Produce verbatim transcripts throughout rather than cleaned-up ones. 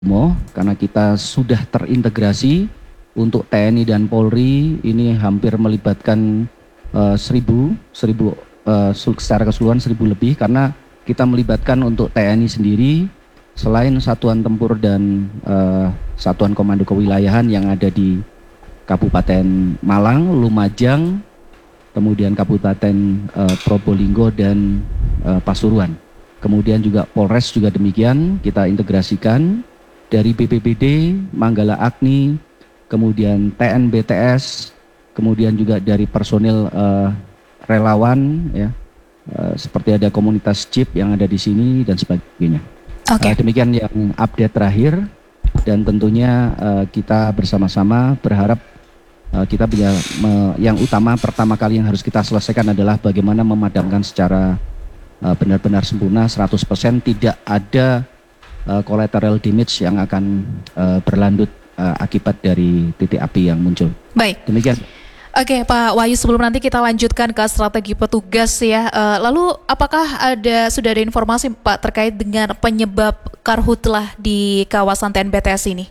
Mo, karena kita sudah terintegrasi untuk T N I dan Polri, ini hampir melibatkan uh, seribu, seribu uh, secara keseluruhan seribu lebih, karena kita melibatkan untuk T N I sendiri, selain satuan tempur dan uh, satuan komando kewilayahan yang ada di Kabupaten Malang, Lumajang, kemudian Kabupaten uh, Probolinggo dan uh, Pasuruan. Kemudian juga Polres juga demikian, kita integrasikan dari B P B D, Manggala Agni, kemudian T N B T S, kemudian juga dari personil uh, relawan, ya, uh, seperti ada komunitas Jeep yang ada di sini dan sebagainya. Okay. Uh, demikian yang update terakhir, dan tentunya uh, kita bersama-sama berharap uh, kita bisa, me, yang utama pertama kali yang harus kita selesaikan adalah bagaimana memadamkan secara uh, benar-benar sempurna, seratus persen tidak ada Uh, collateral damage yang akan uh, berlanjut uh, akibat dari titik api yang muncul. Baik. Demikian. Oke, Pak Wahyu, sebelum nanti kita lanjutkan ke strategi petugas ya. Uh, lalu apakah ada sudah ada informasi Pak terkait dengan penyebab karhutlah di kawasan T N B T S ini?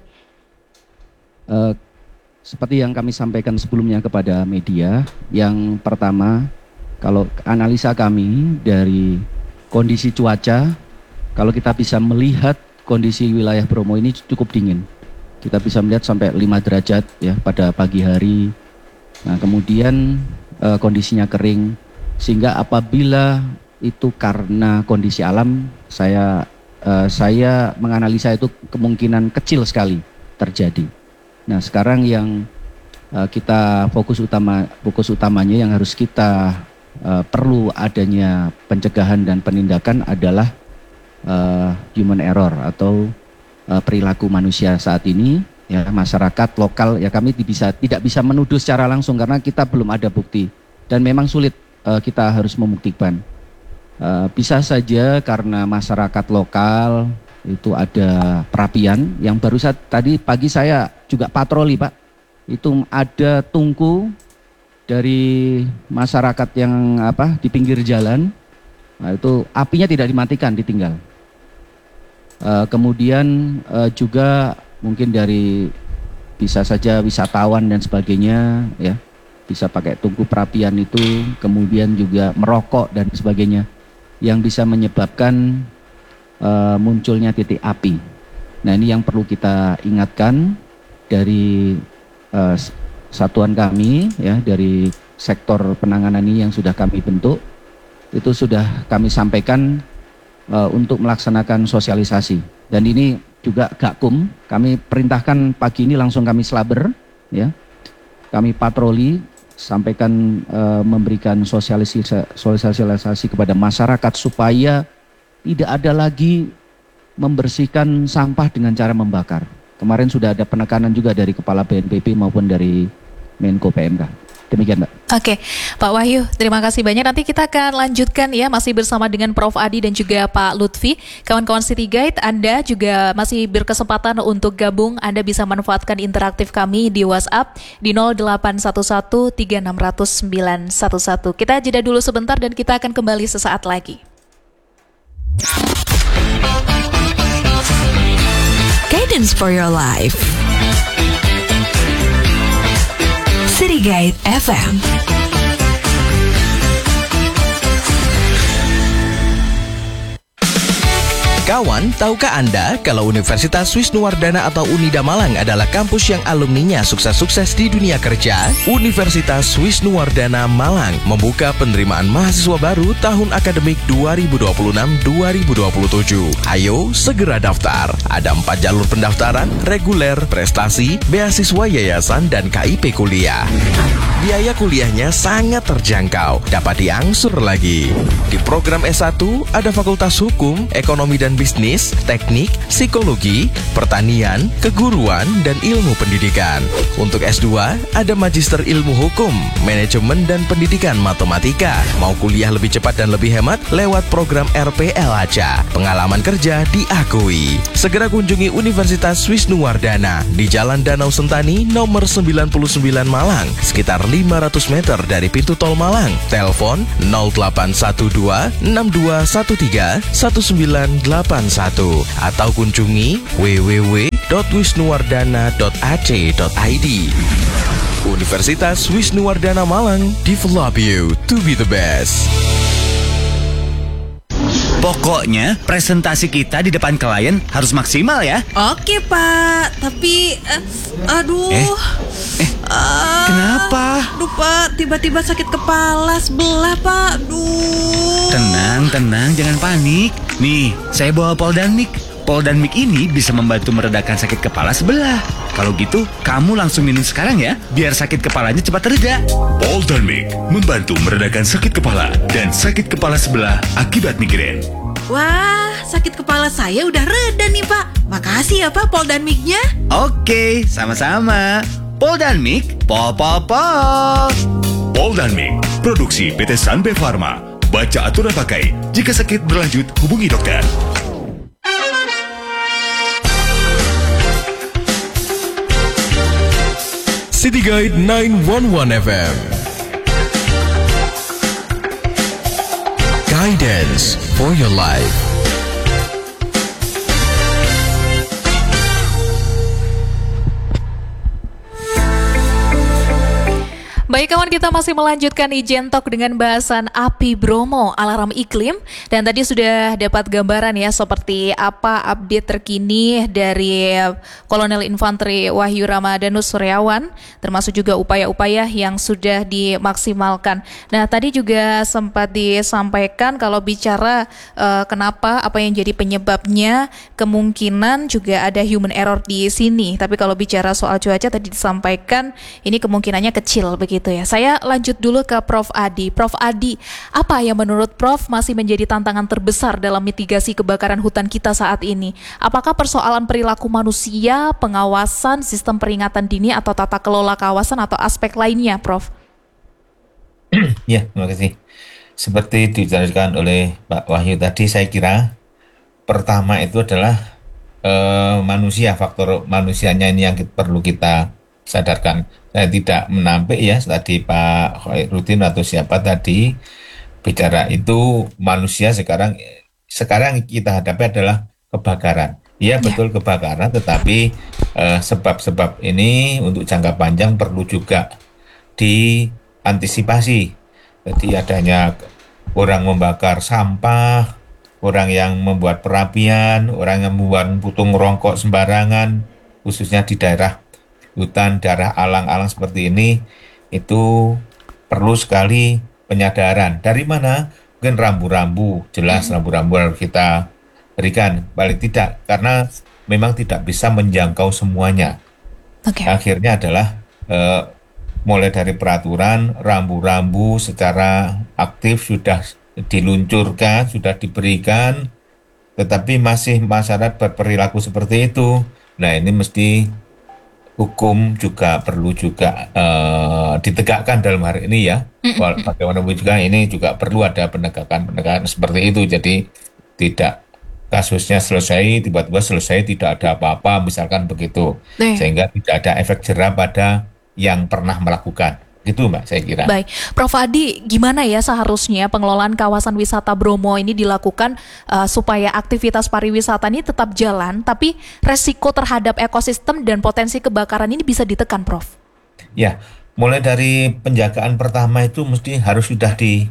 Uh, seperti yang kami sampaikan sebelumnya kepada media, yang pertama, kalau analisa kami dari kondisi cuaca, kalau kita bisa melihat kondisi wilayah Bromo ini cukup dingin, kita bisa melihat sampai lima derajat ya pada pagi hari. Nah, kemudian e, kondisinya kering, sehingga apabila itu karena kondisi alam, saya e, saya menganalisa itu kemungkinan kecil sekali terjadi. Nah, sekarang yang e, kita fokus utama fokus utamanya yang harus kita e, perlu adanya pencegahan dan penindakan adalah Uh, human error atau uh, perilaku manusia saat ini, ya, masyarakat lokal, ya, kami bisa, tidak bisa menuduh secara langsung karena kita belum ada bukti dan memang sulit uh, kita harus membuktikan. Uh, bisa saja karena masyarakat lokal itu ada perapian yang baru saat tadi pagi saya juga patroli, Pak, itu ada tungku dari masyarakat yang apa di pinggir jalan. Nah, itu apinya tidak dimatikan, ditinggal. Uh, kemudian uh, juga mungkin dari bisa saja wisatawan dan sebagainya, ya, bisa pakai tungku perapian itu, kemudian juga merokok dan sebagainya, yang bisa menyebabkan uh, munculnya titik api. Nah, ini yang perlu kita ingatkan dari uh, satuan kami, ya, dari sektor penanganan ini yang sudah kami bentuk. Itu sudah kami sampaikan uh, untuk melaksanakan sosialisasi, dan ini juga Gakum kami perintahkan pagi ini langsung kami slaber, ya, kami patroli, sampaikan uh, memberikan sosialisasi, sosialisasi kepada masyarakat supaya tidak ada lagi membersihkan sampah dengan cara membakar. Kemarin sudah ada penekanan juga dari Kepala B N P B maupun dari Menko P M K. Demikian, Mbak. Oke, Pak Wahyu, terima kasih banyak. Nanti kita akan lanjutkan ya, masih bersama dengan Prof Adi dan juga Pak Lutfi. Kawan-kawan City Guide, Anda juga masih berkesempatan untuk gabung. Anda bisa manfaatkan interaktif kami di WhatsApp di nol delapan satu satu tiga enam nol nol sembilan satu satu. Kita jeda dulu sebentar dan kita akan kembali sesaat lagi. Guidance for your life. City Guide F M. Kawan, tahukah Anda kalau Universitas Wisnuwardana atau Unida Malang adalah kampus yang alumninya sukses-sukses di dunia kerja? Universitas Wisnuwardana Malang membuka penerimaan mahasiswa baru tahun akademik dua ribu dua puluh enam dua ribu dua puluh tujuh. Ayo segera daftar. Ada empat jalur pendaftaran: reguler, prestasi, beasiswa yayasan, dan K I P kuliah. Biaya kuliahnya sangat terjangkau, dapat diangsur lagi. Di program S satu ada Fakultas Hukum, Ekonomi dan Bisnis, Teknik, Psikologi, Pertanian, Keguruan, dan Ilmu Pendidikan. Untuk S dua ada Magister Ilmu Hukum, Manajemen dan Pendidikan Matematika. Mau kuliah lebih cepat dan lebih hemat lewat program R P L aja. Pengalaman kerja diakui. Segera kunjungi Universitas Wisnuwardana di Jalan Danau Sentani nomor sembilan puluh sembilan Malang, sekitar lima ratus meter dari pintu tol Malang. Telepon nol delapan satu dua enam dua satu tiga satu sembilan delapan delapan satu atau kunjungi w w w titik wisnuwardana titik a c titik i d. Universitas Wisnuwardana Malang, develop you to be the best. Pokoknya presentasi kita di depan klien harus maksimal ya. Oke Pak, tapi eh, aduh. Eh, eh, Ah, kenapa? Aduh Pak, tiba-tiba sakit kepala sebelah Pak. Aduh. Tenang, tenang, jangan panik. Nih, saya bawa Poldanmik. Poldanmik ini bisa membantu meredakan sakit kepala sebelah. Kalau gitu, kamu langsung minum sekarang ya, biar sakit kepalanya cepat reda. Poldanmik membantu meredakan sakit kepala dan sakit kepala sebelah akibat migrain. Wah, sakit kepala saya udah reda nih Pak. Makasih ya Pak Poldanmiknya. Oke, sama-sama. Poldanmik, pol pol pol. Poldanmik, produksi P T Sanbe Pharma. Baca aturan pakai. Jika sakit berlanjut, hubungi dokter. City Guide sembilan satu satu F M. Guidance for your life. Baik kawan, kita masih melanjutkan Ijen Talk dengan bahasan api Bromo, alarm iklim. Dan tadi sudah dapat gambaran ya seperti apa update terkini dari Kolonel Infanteri Wahyu Ramadanus Suryawan, termasuk juga upaya-upaya yang sudah dimaksimalkan. Nah tadi juga sempat disampaikan kalau bicara uh, kenapa, apa yang jadi penyebabnya, kemungkinan juga ada human error di sini. Tapi kalau bicara soal cuaca tadi disampaikan ini kemungkinannya kecil begitu ya. Saya lanjut dulu ke Prof Adi. Prof Adi, apa yang menurut Prof masih menjadi tantangan terbesar dalam mitigasi kebakaran hutan kita saat ini? Apakah persoalan perilaku manusia, pengawasan, sistem peringatan dini atau tata kelola kawasan atau aspek lainnya, Prof? Ya, terima kasih. Seperti dijelaskan oleh Pak Wahyu tadi, saya kira pertama itu adalah eh, manusia, faktor manusianya ini yang kita, perlu kita sadarkan. Saya tidak menampik ya tadi Pak Khairuddin atau siapa tadi bicara itu manusia sekarang sekarang kita hadapi adalah kebakaran. Ya betul kebakaran, tetapi eh, sebab-sebab ini untuk jangka panjang perlu juga diantisipasi. Jadi adanya orang membakar sampah, orang yang membuat perapian, orang yang membuat putung rokok sembarangan, khususnya di daerah hutan, daerah alang-alang seperti ini, itu perlu sekali penyadaran. Dari mana? Mungkin rambu-rambu, jelas hmm. rambu-rambu harus kita berikan, paling tidak, karena memang tidak bisa menjangkau semuanya. Okay. Akhirnya adalah eh, mulai dari peraturan, rambu-rambu secara aktif sudah diluncurkan, sudah diberikan, tetapi masih masyarakat berperilaku seperti itu. Nah ini mesti hukum juga perlu juga uh, ditegakkan dalam hari ini ya. Mm-hmm. Bagaimanapun juga ini juga perlu ada penegakan-penegakan seperti itu. Jadi tidak kasusnya selesai, tiba-tiba selesai tidak ada apa-apa misalkan begitu. Nih. Sehingga tidak ada efek jera pada yang pernah melakukan. Gitu Mbak, saya kira. Baik, Prof Adi, gimana ya seharusnya pengelolaan kawasan wisata Bromo ini dilakukan uh, supaya aktivitas pariwisata ini tetap jalan, tapi resiko terhadap ekosistem dan potensi kebakaran ini bisa ditekan, Prof? Ya, mulai dari penjagaan pertama itu mesti harus sudah di,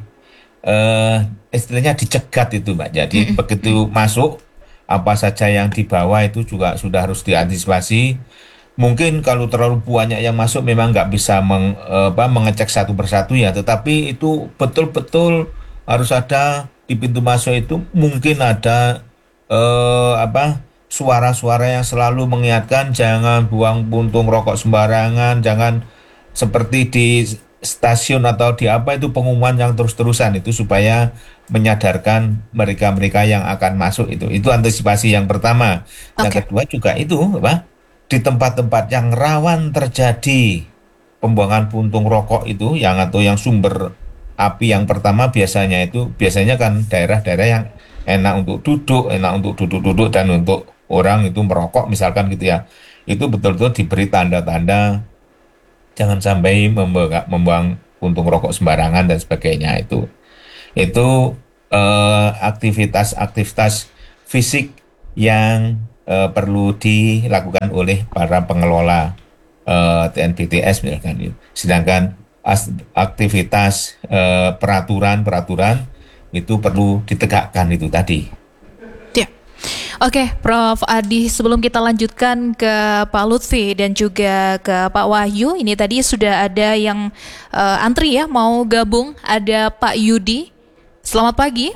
uh, istilahnya dicegat itu Mbak. Jadi mm-hmm. begitu masuk, apa saja yang dibawa itu juga sudah harus diantisipasi. Mungkin kalau terlalu banyak yang masuk memang nggak bisa meng, apa, mengecek satu persatu ya, tetapi itu betul-betul harus ada di pintu masuk itu mungkin ada eh, apa suara-suara yang selalu mengingatkan jangan buang puntung rokok sembarangan, jangan seperti di stasiun atau di apa itu pengumuman yang terus-terusan itu supaya menyadarkan mereka-mereka yang akan masuk itu. Itu antisipasi yang pertama. Okay. Yang kedua juga itu apa? Di tempat-tempat yang rawan terjadi pembuangan puntung rokok itu yang atau yang sumber api yang pertama biasanya itu biasanya kan daerah-daerah yang enak untuk duduk, enak untuk duduk-duduk dan untuk orang itu merokok misalkan gitu ya. Itu betul-betul diberi tanda-tanda jangan sampai membuang, membuang puntung rokok sembarangan dan sebagainya itu. Itu eh, aktivitas-aktivitas fisik yang eh, perlu dilakukan oleh para pengelola eh, T N B T S misalkan itu. Sedangkan as- aktivitas eh, peraturan-peraturan itu perlu ditegakkan itu tadi. Ya. Oke, Prof Adi, sebelum kita lanjutkan ke Pak Lutfi dan juga ke Pak Wahyu, ini tadi sudah ada yang uh, antri ya mau gabung, ada Pak Yudi. Selamat pagi.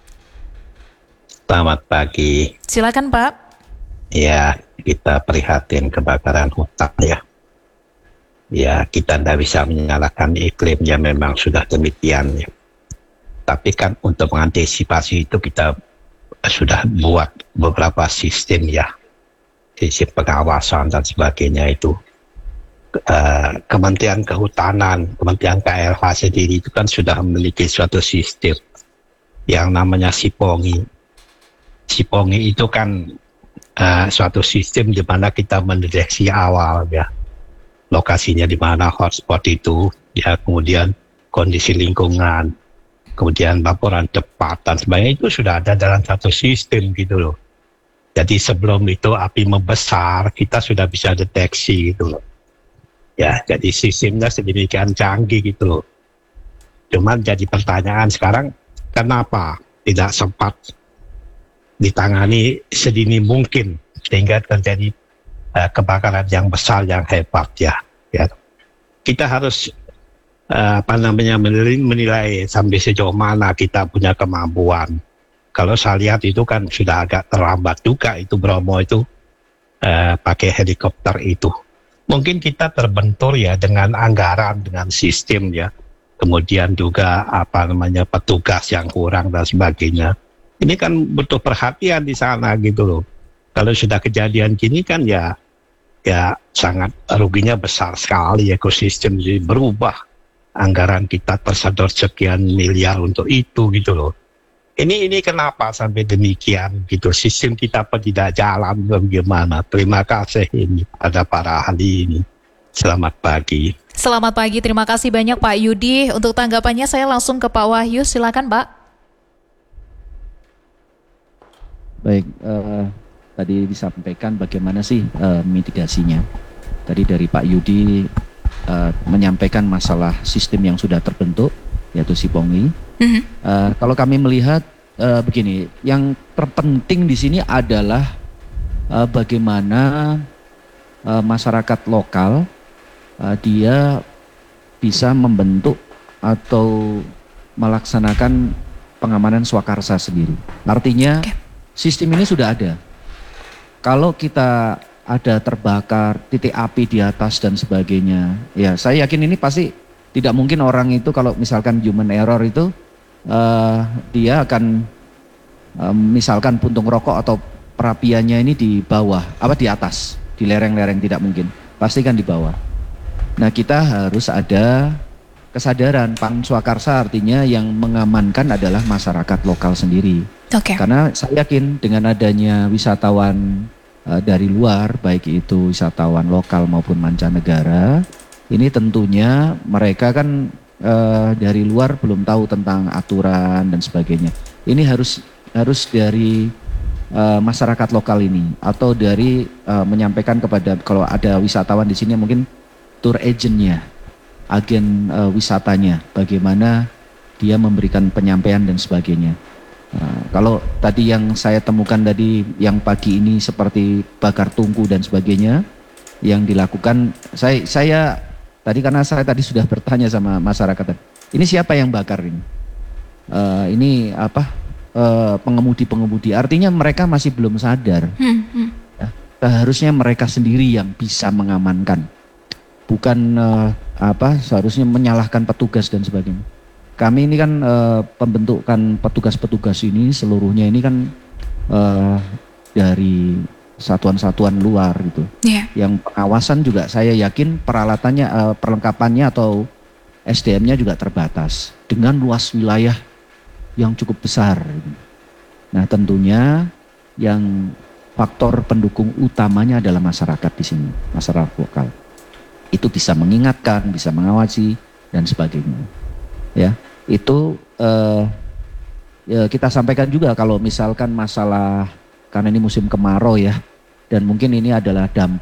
Selamat pagi. Silakan Pak. Ya, kita prihatin kebakaran hutan ya. Ya, kita tidak bisa menyalahkan iklimnya, memang sudah demikian ya. Tapi kan untuk mengantisipasi itu kita sudah buat beberapa sistem ya, sistem pengawasan dan sebagainya itu. Uh, Kementerian Kehutanan, Kementerian K L H sendiri itu kan sudah memiliki suatu sistem yang namanya Sipongi. Sipongi itu kan uh, suatu sistem di mana kita mendeteksi awal ya, lokasinya di mana hotspot itu, ya, kemudian kondisi lingkungan, kemudian laporan cepat dan sebagainya itu sudah ada dalam satu sistem gitu loh. Jadi sebelum itu api membesar kita sudah bisa deteksi gitu loh. Ya, jadi sistemnya sedemikian canggih gitu loh. Cuman jadi pertanyaan sekarang, kenapa tidak sempat ditangani sedini mungkin sehingga terjadi uh, kebakaran yang besar yang hebat ya. Ya. Kita harus Uh, apa namanya menilai, menilai sampai sejauh mana kita punya kemampuan. Kalau saya lihat itu kan sudah agak terlambat juga itu Bromo itu uh, pakai helikopter itu. Mungkin kita terbentur ya dengan anggaran, dengan sistem ya. Kemudian juga apa namanya petugas yang kurang dan sebagainya. Ini kan butuh perhatian di sana gitu loh. Kalau sudah kejadian gini kan ya ya sangat ruginya besar sekali, ekosistem jadi berubah. Anggaran kita tersedot sekian miliar untuk itu gitu loh. Ini ini kenapa sampai demikian gitu? Sistem kita apa tidak jalan bagaimana? Terima kasih ini ada para ahli ini. Selamat pagi. Selamat pagi, terima kasih banyak Pak Yudi. Untuk tanggapannya saya langsung ke Pak Wahyu, silakan Pak. Baik, uh, tadi disampaikan bagaimana sih uh, mitigasinya. Tadi dari Pak Yudi Uh, menyampaikan masalah sistem yang sudah terbentuk, yaitu Sipongi. Mm-hmm. Uh, kalau kami melihat uh, begini, yang terpenting di sini adalah uh, bagaimana uh, masyarakat lokal uh, dia bisa membentuk atau melaksanakan pengamanan swakarsa sendiri. Artinya okay. Sistem ini sudah ada. Kalau kita ada terbakar, titik api di atas dan sebagainya. Ya, saya yakin ini pasti tidak mungkin orang itu kalau misalkan human error itu uh, dia akan uh, misalkan puntung rokok atau perapiannya ini di bawah, apa di atas, di lereng-lereng, tidak mungkin. Pasti kan di bawah. Nah, kita harus ada kesadaran. Pam swakarsa artinya yang mengamankan adalah masyarakat lokal sendiri. Okay. Karena saya yakin dengan adanya wisatawan dari luar, baik itu wisatawan lokal maupun mancanegara, ini tentunya mereka kan uh, dari luar belum tahu tentang aturan dan sebagainya. Ini harus harus dari uh, masyarakat lokal ini atau dari uh, menyampaikan kepada, kalau ada wisatawan di sini mungkin tour agentnya, agen uh, wisatanya, bagaimana dia memberikan penyampaian dan sebagainya. Nah, kalau tadi yang saya temukan tadi yang pagi ini seperti bakar tungku dan sebagainya yang dilakukan, saya saya tadi karena saya tadi sudah bertanya sama masyarakat, ini siapa yang bakar ini? Uh, ini apa? Uh, pengemudi-pengemudi. Artinya mereka masih belum sadar. Hmm, hmm. Ya, seharusnya mereka sendiri yang bisa mengamankan, bukan uh, apa? Seharusnya menyalahkan petugas dan sebagainya. Kami ini kan uh, pembentukan petugas-petugas ini seluruhnya ini kan uh, dari satuan-satuan luar gitu. Yeah. Yang pengawasan juga saya yakin peralatannya, uh, perlengkapannya atau S D M-nya juga terbatas dengan luas wilayah yang cukup besar. Nah, tentunya yang faktor pendukung utamanya adalah masyarakat di sini, masyarakat lokal. Itu bisa mengingatkan, bisa mengawasi dan sebagainya. Ya, itu uh, ya kita sampaikan juga kalau misalkan masalah karena ini musim kemarau ya, dan mungkin ini adalah dampak